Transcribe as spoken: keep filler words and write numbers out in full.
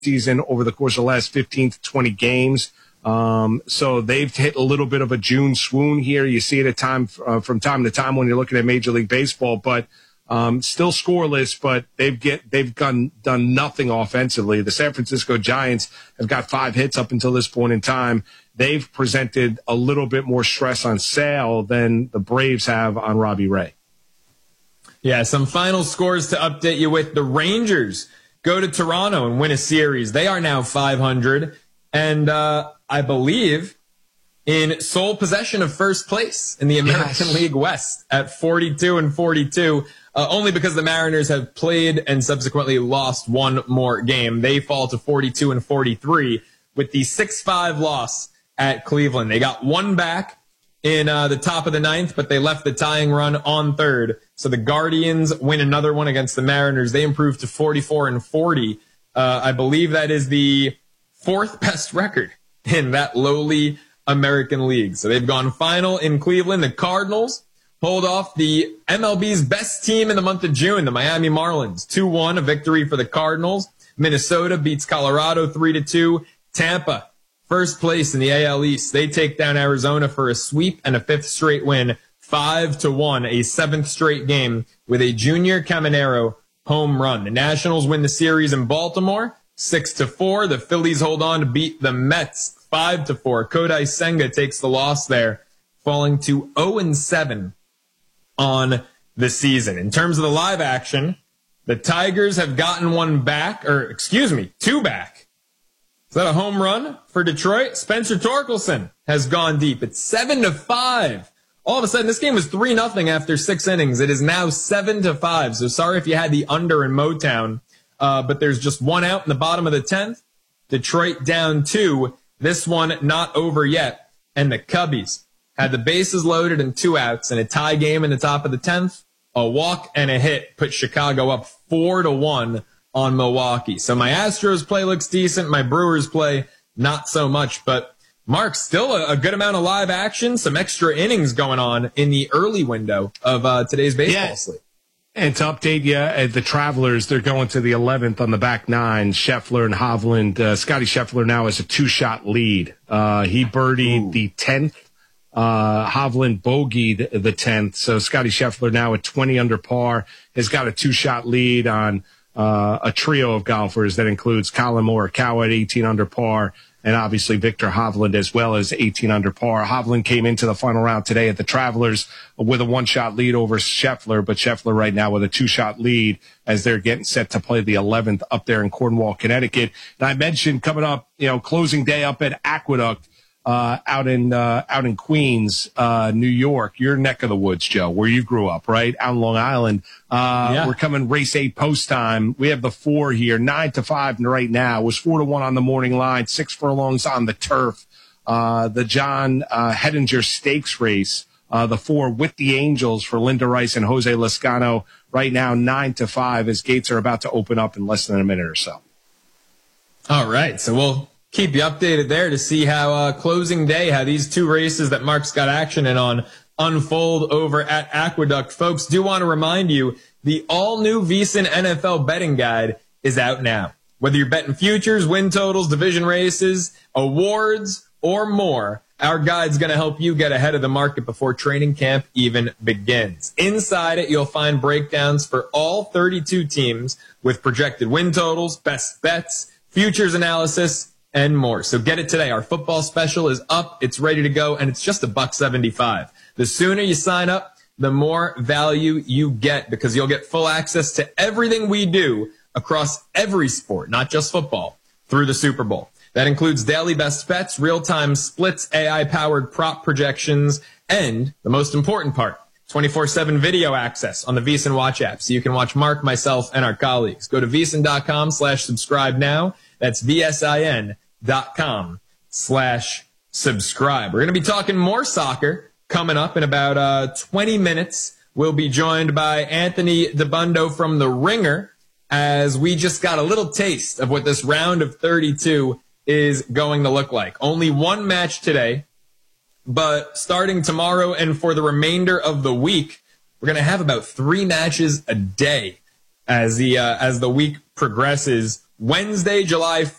season over the course of the last fifteen to twenty games. Um, so they've hit a little bit of a June swoon here. You see it at time uh, from time to time when you're looking at Major League Baseball, but um, still scoreless. But they've get they've done done nothing offensively. The San Francisco Giants have got five hits up until this point in time. They've presented a little bit more stress on Sale than the Braves have on Robbie Ray. Yeah, some final scores to update you with. The Rangers go to Toronto and win a series. They are now five hundred, and uh, I believe in sole possession of first place in the American yes. League West at forty-two and forty-two, uh, only because the Mariners have played and subsequently lost one more game. They fall to forty-two and forty-three with the six five loss at Cleveland. They got one back in uh, the top of the ninth, but they left the tying run on third. So the Guardians win another one against the Mariners. They improve to forty-four and forty. Uh, I believe that is the fourth best record in that lowly American League. So they've gone final in Cleveland. The Cardinals hold off the M L B's best team in the month of June, the Miami Marlins. two one, a victory for the Cardinals. Minnesota beats Colorado three to two. Tampa, first place in the A L East. They take down Arizona for a sweep and a fifth straight win, five to one, a seventh straight game with a Junior Caminero home run. The Nationals win the series in Baltimore, six to four. The Phillies hold on to beat the Mets, five to four. Kodai Senga takes the loss there, falling to oh and seven on the season. In terms of the live action, the Tigers have gotten one back, or excuse me, two back. Is that a home run for Detroit? Spencer Torkelson has gone deep. It's seven to five. All of a sudden, this game was three nothing after six innings. It is now seven to five. So sorry if you had the under in Motown, uh, but there's just one out in the bottom of the tenth. Detroit down two. This one not over yet. And the Cubbies had the bases loaded and two outs and a tie game in the top of the tenth. A walk and a hit put Chicago up four to one on Milwaukee. So my Astros play looks decent. My Brewers play not so much. But, Mark, still a, a good amount of live action, some extra innings going on in the early window of uh, today's baseball yeah. slate. And to update you, uh, the Travelers, they're going to the eleventh on the back nine. Scheffler and Hovland. Uh, Scotty Scheffler now has a two-shot lead. Uh, he birdied Ooh. the tenth. Uh, Hovland bogeyed the tenth. So Scotty Scheffler now at twenty under par has got a two-shot lead on uh, a trio of golfers that includes Colin Morikawa at eighteen under par, and obviously Victor Hovland as well as eighteen under par. Hovland came into the final round today at the Travelers with a one-shot lead over Scheffler, but Scheffler right now with a two-shot lead as they're getting set to play the eleventh up there in Cornwall, Connecticut. And I mentioned coming up, you know, closing day up at Aqueduct uh, out in uh, out in Queens, uh, New York, your neck of the woods, Joe, where you grew up, right? Out in Long Island. Uh, yeah. We're coming race eight post time. We have the four here, nine to five right now. It was four to one on the morning line, six furlongs on the turf. Uh, the John uh, Hedinger Stakes race, uh, the four with the Angels for Linda Rice and Jose Lezcano right now, nine to five as gates are about to open up in less than a minute or so. All right. So we'll keep you updated there to see how uh, closing day, how these two races that Mark's got action in on unfold over at Aqueduct. Folks, do want to remind you, the all-new VSiN N F L betting guide is out now. Whether you're betting futures, win totals, division races, awards, or more, our guide's going to help you get ahead of the market before training camp even begins. Inside it, you'll find breakdowns for all thirty-two teams with projected win totals, best bets, futures analysis, and more. So get it today. Our football special is up. It's ready to go, and it's just a buck seventy-five. The sooner you sign up, the more value you get, because you'll get full access to everything we do across every sport, not just football, through the Super Bowl. That includes daily best bets, real-time splits, A I-powered prop projections, and the most important part, twenty-four seven video access on the VSiN Watch app, so you can watch Mark, myself, and our colleagues. Go to VSiN.com slash subscribe now. That's V-S-I-N dot com slash subscribe. We're going to be talking more soccer coming up in about uh, twenty minutes. We'll be joined by Anthony DeBundo from The Ringer, as we just got a little taste of what this round of thirty-two is going to look like. Only one match today, but starting tomorrow and for the remainder of the week, we're going to have about three matches a day as the uh, as the week progresses. Wednesday, July